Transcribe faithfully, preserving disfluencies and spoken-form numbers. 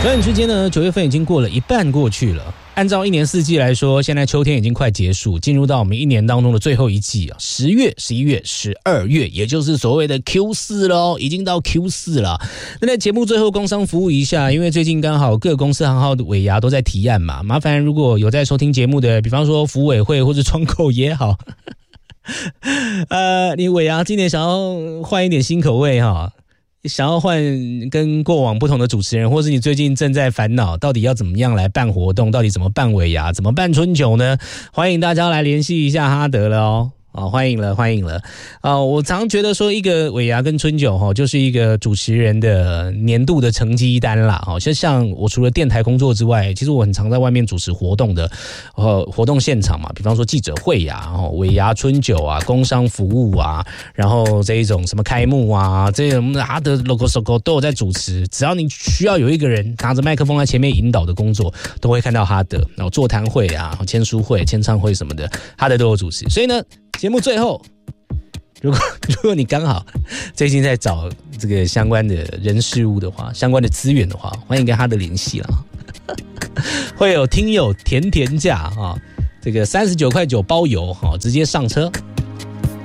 转眼之间呢，九月份已经过了一半过去了。按照一年四季来说，现在秋天已经快结束，进入到我们一年当中的最后一季啊，十月、十一月、十二月，也就是所谓的 Q 四 咯，已经到 Q 四 了。那在节目最后工商服务一下，因为最近刚好各公司行号的尾牙都在提案嘛，麻烦如果有在收听节目的，比方说福委会或者窗口也好，呃，你尾牙今年想要换一点新口味哈。想要换跟过往不同的主持人，或是你最近正在烦恼到底要怎么样来办活动，到底怎么办尾牙，怎么办春酒呢？欢迎大家来联系一下哈德了哦。啊、哦，欢迎了，欢迎了！啊、呃，我常觉得说，一个尾牙跟春酒哈、哦，就是一个主持人的年度的成绩单啦。哦，就像我除了电台工作之外，其实我很常在外面主持活动的，呃，活动现场嘛，比方说记者会呀、哦，尾牙、春酒啊，工商服务啊，然后这一种什么开幕啊，这种哈德 logo logo 都有在主持。只要你需要有一个人拿着麦克风在前面引导的工作，都会看到哈德。然后座谈会啊、签书会、签唱会什么的，哈德都有主持。所以呢。节目最后，如果如果你刚好最近在找这个相关的人事物的话，相关的资源的话，欢迎跟他的联系了。会有听友甜甜价啊，这个三十九块九包邮哈，直接上车。